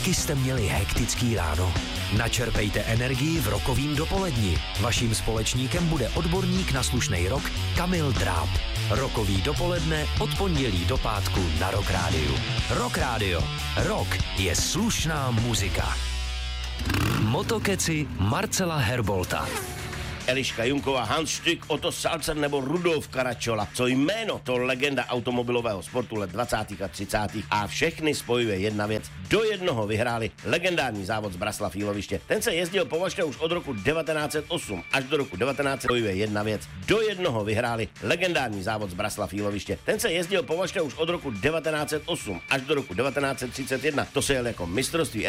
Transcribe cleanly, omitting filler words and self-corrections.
Taky jste měli hektický ráno? Načerpejte energii v rokovým dopoledni. Vaším společníkem bude odborník na slušnej rock Kamil Dráb. Rokový dopoledne od pondělí do pátku na Rock Rádiu. Rock Rádio. Rock je slušná muzika. Motokeci Marcela Herbolta. Eliška Junková, Hans Stück, Otto Salzer nebo Rudolf Caracciola. Co jméno, to legenda automobilového sportu let 20. a 30. a všechny spojuje jedna věc. Do jednoho vyhráli legendární závod z Braslav Jíloviště. Ten se jezdil považte už od roku 1908 až do roku 1900. Spojuje jedna věc. Do jednoho vyhráli legendární závod z Braslav Jíloviště. Ten se jezdil považte už od roku 1908 až do roku 1931. To se jel jako mistrovství